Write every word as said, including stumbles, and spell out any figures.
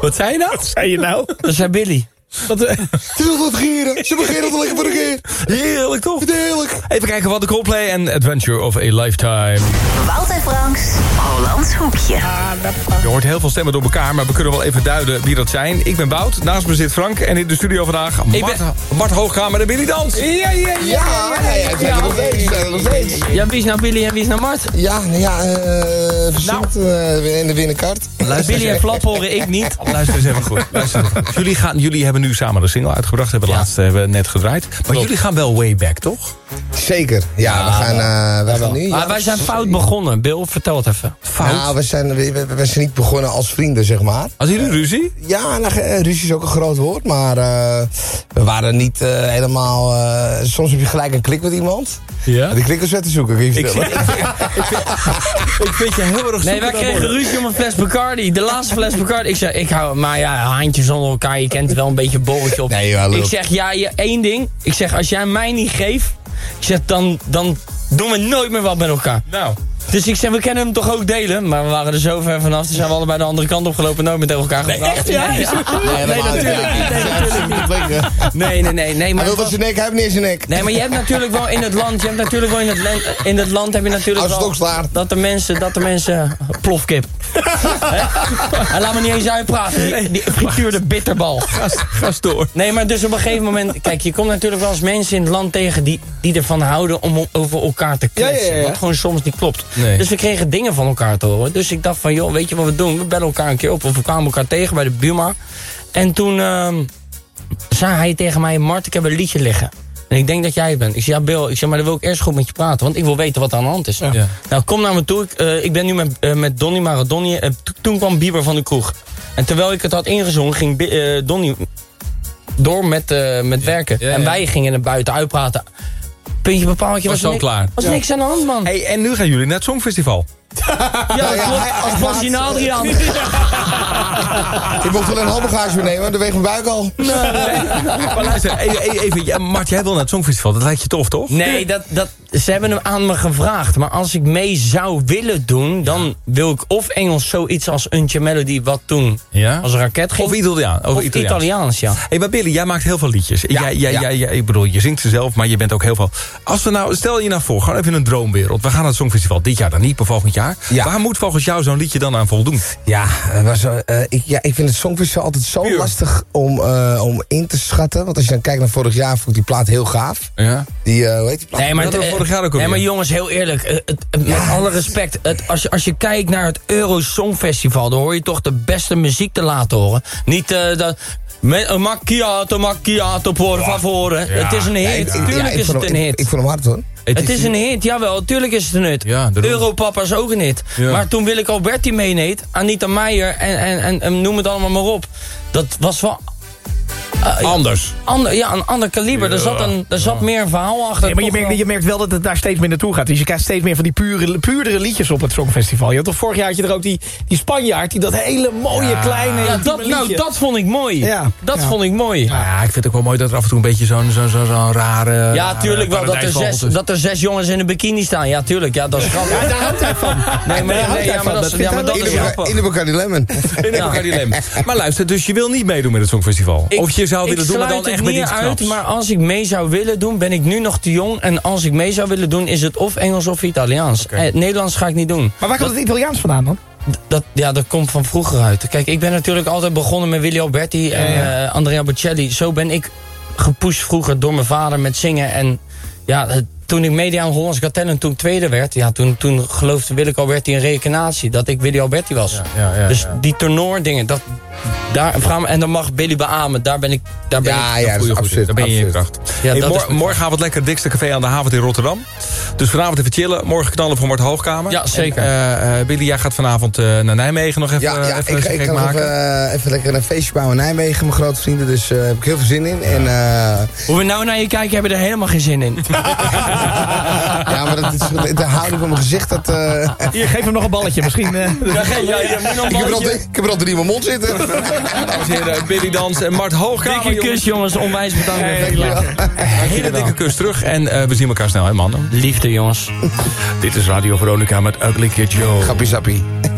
Wat zei je nou? Wat zei je nou? Dat zei Billy. Wat, uh, Ze wil wat geren. Ze begint het lekker voor de keer. Heerlijk toch? Heerlijk. Even kijken wat de Coldplay en Adventure of a Lifetime. Wout en Franks, Hollands Hoekje. Je hoort heel veel stemmen door elkaar, maar we kunnen wel even duiden wie dat zijn. Ik ben Wout, naast me zit Frank en in de studio vandaag Mart, ben... Mart Hoogkamer en Billy Dans. ja, ja, ja. Ja, ja, zijn er nog steeds. Zijn er nog steeds. Ja, wie is nou Billy en wie is nou Mart? Ja, nou ja, uh, verzoekt uh, in de binnenkart. Billy en Flap horen ik niet. Luister eens even goed. Luister even goed. Jullie, gaan, jullie hebben nu samen de single uitgebracht. Hebben we ja. laatst hebben we net gedraaid. Maar Klopt. jullie gaan wel way back, toch? Zeker. Ja, ja we gaan, uh, we gaan nu. Maar ja, wij zijn fout begonnen. Bill, vertel het even. Fout? Nou, we zijn, we, we, we zijn niet begonnen als vrienden, zeg maar. Hadden jullie ruzie? Ja, nou, ruzie is ook een groot woord. Maar uh, we waren niet uh, helemaal... Uh, soms heb je gelijk een klik met iemand. Ja? Die klik was uit te zoeken, kun je vertellen. Ik, ik, ik, vind, ik vind je heel erg Nee, wij kregen ruzie om een fles Bacardi. De laatste fles Bacardi. Ik zeg, ik hou, maar ja, handjes onder elkaar. Je kent wel een beetje een borreltje op. Nee, joh, ik zeg, ja, je, één ding. Ik zeg, als jij mij niet geeft... Ik zeg, dan, dan doen we nooit meer wat met elkaar. Nou... Dus ik zei, we kunnen hem toch ook delen? Maar we waren er zo ver vanaf. Toen zijn we allebei de andere kant opgelopen. Nooit meer tegen elkaar gepraat. Nee, echt, ja? Nee, nee, nee, natuurlijk niet. Nee, natuurlijk niet. Nee, nee, nee. nee maar hij wil dat zijn nek, hij heeft niet zijn nek. Nee, maar je hebt natuurlijk wel in het land... Je hebt natuurlijk wel in het, land, in het land heb je natuurlijk wel... Dat de mensen... Dat de mensen plofkip. En laat me niet eens uitpraten. Die frituurde bitterbal. Ga, ga door. Nee, maar dus op een gegeven moment... Kijk, je komt natuurlijk wel eens mensen in het land tegen... die, die ervan houden om over elkaar te kletsen. Ja, ja, ja. Wat gewoon soms niet klopt. Nee. Dus we kregen dingen van elkaar te horen. Dus ik dacht van, joh, weet je wat we doen? We bellen elkaar een keer op. Of we kwamen elkaar tegen bij de buurman. En toen uh, zei hij tegen mij... Mart, ik heb een liedje liggen. En ik denk dat jij het bent. Ik zei, ja, Bill, ik zeg, maar dan wil ik eerst goed met je praten. Want ik wil weten wat er aan de hand is. Ja. Ja. Nou, kom naar me toe. Ik, uh, ik ben nu met, uh, met Donny Maradoni. Uh, to, toen kwam Bieber van de kroeg. En terwijl ik het had ingezongen, ging uh, Donny door met, uh, met werken. Ja, ja. En wij gingen er buiten uitpraten. Puntje bepaaltje was, was, niks, klaar. was ja. niks aan de hand, man. Hey, en nu gaan jullie naar het Songfestival. Ja, ja, ja, klopt. Als Basje Adriaan. Ik mocht wel een handbagage meenemen, dan weegt mijn buik al. Nee. Maar luister, even, even ja, Mart, jij wil naar het Songfestival. Dat lijkt je tof, toch? Nee, dat, dat, ze hebben hem aan me gevraagd. Maar als ik mee zou willen doen, dan wil ik of Engels zoiets als Untje Melody, wat toen ja? als een raket ging. Of Italiaans. Of, of Italiaans. Italiaans, ja. Hey, maar Billy, jij maakt heel veel liedjes. Ja, jij, jij, ja. Jij, jij, ik bedoel, je zingt ze zelf, maar je bent ook heel veel... Als we nou, stel je nou voor, gewoon even een droomwereld. We gaan naar het Songfestival dit jaar dan niet, maar volgend jaar. Ja. Waar moet volgens jou zo'n liedje dan aan voldoen? Ja, was, uh, ik, ja ik vind het Songfestival altijd zo Puur. lastig om, uh, om in te schatten. Want als je dan kijkt naar vorig jaar, vond ik die plaat heel gaaf. Ja. Die, uh, hoe heet die plaat? Nee, maar, het, uh, vorig jaar ook nee, maar jongens, heel eerlijk. Uh, het, uh, ja. Met alle respect. Het, als, je, als je kijkt naar het Euro Songfestival, dan hoor je toch de beste muziek te laten horen. Niet uh, dat... Met een macchiato, macchiato, por favore. Ja. Het is een hit, ja, tuurlijk ja, is het een hit. Ik, ik vond hem hard, hoor. Het, het is, is een hit, jawel, tuurlijk is het een hit. Ja, Europapa is ook een hit. Ja. Maar toen Willeke Alberti meeneemt, Anita Meijer en, en, en, en noem het allemaal maar op. Dat was wel... Uh, Anders. Ander, ja, een ander kaliber. Ja. Er zat, een, er zat ja. meer een verhaal achter. Nee, maar je merkt, je merkt wel dat het daar steeds meer naartoe gaat. Dus je krijgt steeds meer van die pure, puurdere liedjes op het Songfestival. Je had toch vorig jaar had je er ook die, die Spanjaard, die dat hele mooie, ja. kleine... Ja, dat, nou, dat vond ik mooi. Ja. Dat ja. vond ik mooi. Ja, ja, ik vind het ook wel mooi dat er af en toe een beetje zo'n zo, zo, zo rare... Ja, tuurlijk wel. Dat er, zes, dat er zes jongens in een bikini staan. Ja, tuurlijk. Ja, dat is grappig. Ja, daar houdt hij van. Nee, maar, nee, ja, maar dat, ja, maar dat is grappig. In de Bacardi Lemon. In de Bacardi Lemon. Maar luister, dus je wil niet meedoen met het Songfestival? Of je zou willen doen, maar dan echt met iets uit, maar als ik mee zou willen doen, ben ik nu nog te jong. En als ik mee zou willen doen, is het of Engels of Italiaans. Okay. Eh, Nederlands ga ik niet doen. Maar waar komt het Italiaans vandaan dan? Dat, ja, dat komt van vroeger uit. Kijk, ik ben natuurlijk altijd begonnen met Willy Alberti en ja, ja. Uh, Andrea Bocelli. Zo ben ik gepusht vroeger door mijn vader met zingen. En ja, het, toen ik meedeed aan Hollands Got Talent, toen ik tweede werd... Ja, toen, toen geloofde Willeke Alberti in reïncarnatie dat ik Willy Alberti was. Ja, ja, ja, dus ja. die tenoordingen, dat... Daar, en dan mag Billy beamen. Daar ben ik. Daar ben ja, ik, ja, dat is absoluut. Daar ben je in je kracht. Ja, hey, mor- morgen gaan we het lekker dikste café aan de Havert in Rotterdam. Dus vanavond even chillen. Morgen knallen voor Mart Hoogkamer. Ja, zeker. En, uh, uh, Billy, jij gaat vanavond uh, naar Nijmegen nog even. Ja, ja even ik, ik ga maken. Even, uh, even lekker een feestje bouwen in Nijmegen, mijn grote vrienden. Dus daar uh, heb ik heel veel zin in. En, uh, hoe we nou naar je kijken, hebben we er helemaal geen zin in. Ja, maar dat is de houding van mijn gezicht. Dat, uh, Hier, geef hem nog een balletje. Misschien. Uh, ja, ja, ja, ja, nog een balletje. Ik heb er al drie in mijn mond zitten. Dames en heren, Billy Dans en Mart Hoogkamer. Dikke kus, jongens. Onwijs bedankt. Hey, een hele dikke kus terug. En uh, we zien elkaar snel, hè, man. Liefde, jongens. Dit is Radio Veronica met Ugly Kid Joe. Gappie zappie.